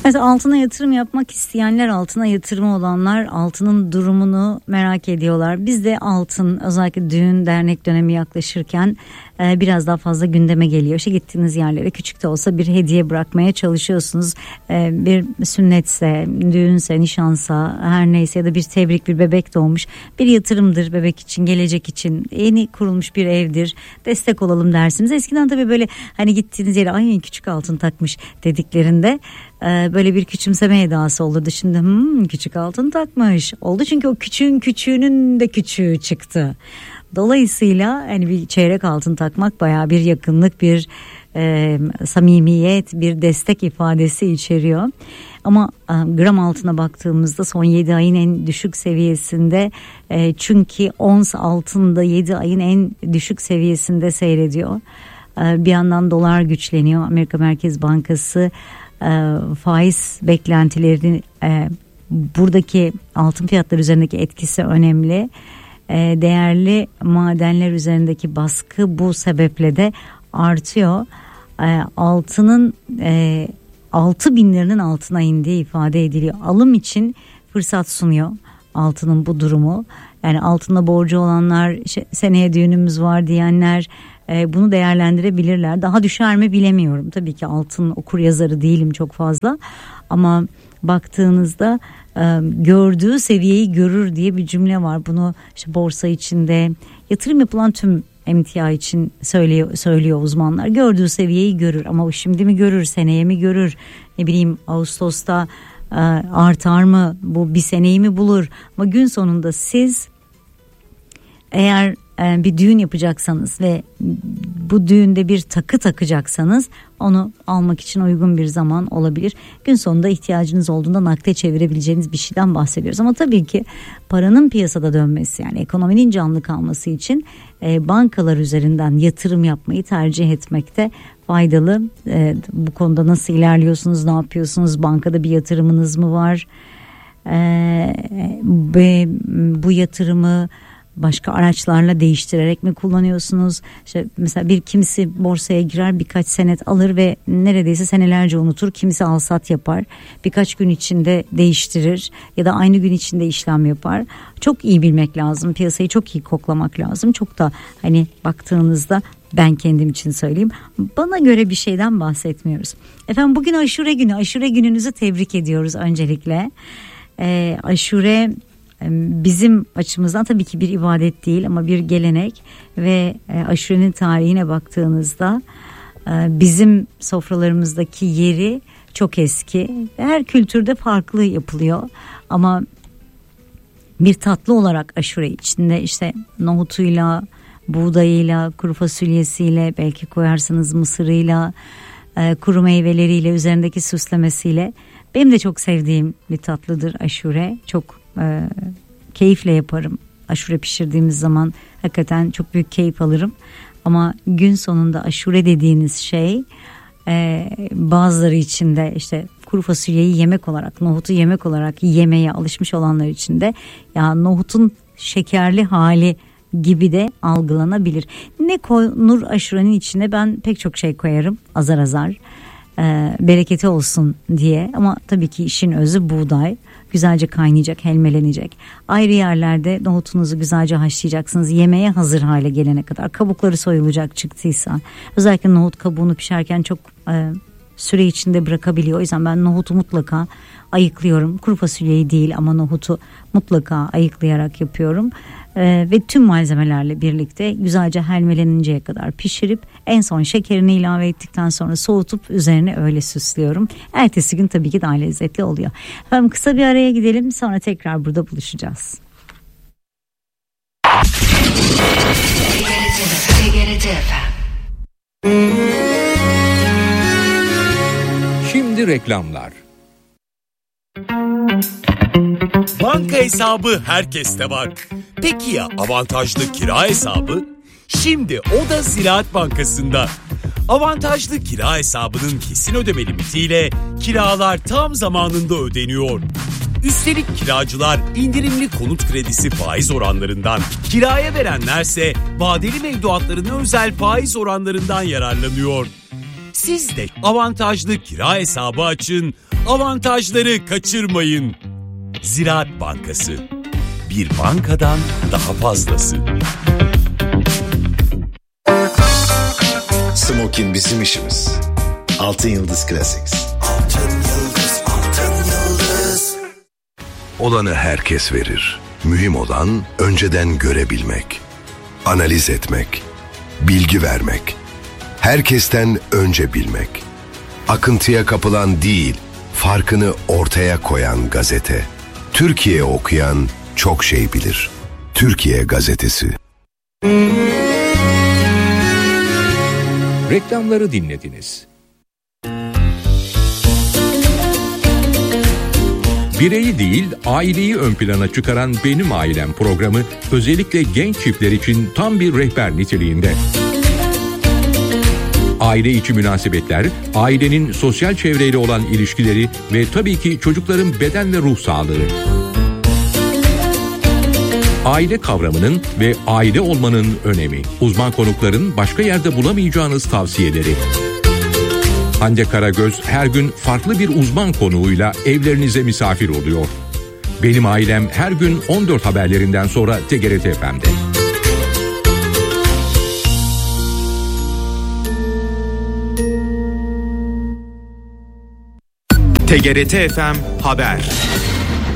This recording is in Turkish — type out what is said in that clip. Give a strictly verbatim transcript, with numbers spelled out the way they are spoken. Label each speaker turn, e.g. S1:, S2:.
S1: Mesela altına yatırım yapmak isteyenler, altına yatırımı olanlar altının durumunu merak ediyorlar. Biz de altın, özellikle düğün dernek dönemi yaklaşırken e, biraz daha fazla gündeme geliyor. İşte gittiğiniz yerlere küçük de olsa bir hediye bırakmaya çalışıyorsunuz. E, bir sünnetse, düğünse, nişansa, her neyse, ya da bir tebrik, bir bebek doğmuş, bir yatırımdır bebek için, gelecek için, yeni kurulmuş bir evdir, destek olalım dersiniz. Eskiden tabii böyle hani gittiğiniz yere ay küçük altın takmış dediklerinde e, böyle bir küçümseme edası olurdu. Şimdi hmm, küçük altın takmış oldu, çünkü o küçüğün küçüğünün de küçüğü çıktı. Dolayısıyla hani bir çeyrek altın takmak bayağı bir yakınlık, bir e, samimiyet, bir destek ifadesi içeriyor. Ama e, gram altına baktığımızda son yedi ayın en düşük seviyesinde, e, çünkü ons altında yedi ayın en düşük seviyesinde seyrediyor. E, bir yandan dolar güçleniyor. Amerika Merkez Bankası e, faiz beklentilerini, e, buradaki altın fiyatları üzerindeki etkisi önemli. E, değerli madenler üzerindeki baskı bu sebeple de artıyor. E, altının e, altı bin liranın altına indiği ifade ediliyor. Alım için fırsat sunuyor altının bu durumu. Yani altında borcu olanlar, işte seneye düğünümüz var diyenler e, bunu değerlendirebilirler. Daha düşer mi bilemiyorum. Tabii ki altın okur yazarı değilim çok fazla. Ama baktığınızda e, gördüğü seviyeyi görür diye bir cümle var. Bunu işte borsa içinde, yatırım yapılan tüm emtia için söylüyor, söylüyor uzmanlar. Gördüğü seviyeyi görür, ama o şimdi mi görür, seneye mi görür, ne bileyim Ağustos'ta e, artar mı, bu bir seneyi mi bulur? Ama gün sonunda siz eğer e, bir düğün yapacaksanız ve bu düğünde bir takı takacaksanız onu almak için uygun bir zaman olabilir. Gün sonunda ihtiyacınız olduğunda nakde çevirebileceğiniz bir şeyden bahsediyoruz. Ama tabii ki paranın piyasada dönmesi, yani ekonominin canlı kalması için e, bankalar üzerinden yatırım yapmayı tercih etmekte faydalı. E, bu konuda nasıl ilerliyorsunuz, ne yapıyorsunuz? Bankada bir yatırımınız mı var? E, ve bu yatırımı başka araçlarla değiştirerek mi kullanıyorsunuz? İşte mesela bir kimisi borsaya girer, birkaç senet alır ve neredeyse senelerce unutur. Kimisi alsat yapar, birkaç gün içinde değiştirir ya da aynı gün içinde işlem yapar. Çok iyi bilmek lazım, piyasayı çok iyi koklamak lazım. Çok da hani baktığınızda, ben kendim için söyleyeyim, bana göre bir şeyden bahsetmiyoruz. Efendim bugün aşure günü, aşure gününüzü tebrik ediyoruz öncelikle. Ee, aşure bizim açımızdan tabii ki bir ibadet değil ama bir gelenek ve aşurenin tarihine baktığınızda bizim sofralarımızdaki yeri çok eski. Her kültürde farklı yapılıyor ama bir tatlı olarak aşure içinde işte nohutuyla, buğdayıyla, kuru fasulyesiyle, belki koyarsınız mısırıyla, kuru meyveleriyle, üzerindeki süslemesiyle. Benim de çok sevdiğim bir tatlıdır aşure. Çok e, keyifle yaparım. Aşure pişirdiğimiz zaman hakikaten çok büyük keyif alırım. Ama gün sonunda aşure dediğiniz şey e, bazıları için de işte kuru fasulyeyi yemek olarak, nohutu yemek olarak yemeye alışmış olanlar için de ya nohutun şekerli hali gibi de algılanabilir. Ne konur aşurenin içine? Ben pek çok şey koyarım, azar azar. E, bereketi olsun diye, ama tabii ki işin özü buğday, güzelce kaynayacak, helmelenecek. Ayrı yerlerde nohutunuzu güzelce haşlayacaksınız yemeğe hazır hale gelene kadar. Kabukları soyulacak çıktıysa, özellikle nohut kabuğunu pişerken çok e, süre içinde bırakabiliyor. O yüzden ben nohutu mutlaka ayıklıyorum. Kuru fasulyeyi değil ama nohutu mutlaka ayıklayarak yapıyorum. Ee, ve tüm malzemelerle birlikte güzelce helmeleninceye kadar pişirip en son şekerini ilave ettikten sonra soğutup üzerine öyle süslüyorum. Ertesi gün tabii ki daha lezzetli oluyor. Efendim kısa bir araya gidelim, sonra tekrar burada buluşacağız.
S2: Şimdi reklamlar.
S3: Banka hesabı herkeste var. Peki ya avantajlı kira hesabı? Şimdi o da Ziraat Bankası'nda. Avantajlı kira hesabının kesin ödeme limitiyle kiralar tam zamanında ödeniyor. Üstelik kiracılar indirimli konut kredisi faiz oranlarından, kiraya verenlerse vadeli mevduatlarına özel faiz oranlarından yararlanıyor. Siz de avantajlı kira hesabı açın, avantajları kaçırmayın. Ziraat Bankası. Bir bankadan daha fazlası.
S4: Smokin bizim işimiz. Altın Yıldız Classics. Altın Yıldız, Altın Yıldız.
S5: Olanı herkes verir. Mühim olan önceden görebilmek, analiz etmek, bilgi vermek. Herkesten önce bilmek. Akıntıya kapılan değil, farkını ortaya koyan gazete. Türkiye okuyan çok şey bilir. Türkiye Gazetesi.
S2: Reklamları dinlediniz. Bireyi değil, aileyi ön plana çıkaran Benim Ailem programı özellikle genç çiftler için tam bir rehber niteliğinde. Aile içi münasebetler, ailenin sosyal çevreyle olan ilişkileri ve tabii ki çocukların beden ve ruh sağlığı. Aile kavramının ve aile olmanın önemi. Uzman konukların başka yerde bulamayacağınız tavsiyeleri. Hande Karagöz her gün farklı bir uzman konuğuyla evlerinize misafir oluyor. Benim Ailem her gün on dört haberlerinden sonra T G R T F M'de.
S3: T G R T F M Haber.